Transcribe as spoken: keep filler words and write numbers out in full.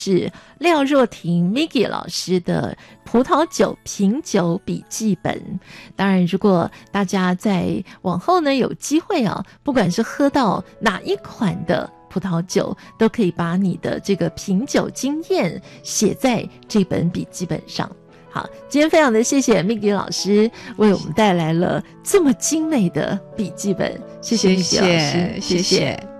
是廖若婷 Miggy 老师的葡萄酒品酒笔记本。当然如果大家在往后呢有机会啊，不管是喝到哪一款的葡萄酒，都可以把你的这个品酒经验写在这本笔记本上。好，今天非常的谢谢 Miggy 老师为我们带来了这么精美的笔记本，谢谢 Miggy 老师， 谢谢。谢谢。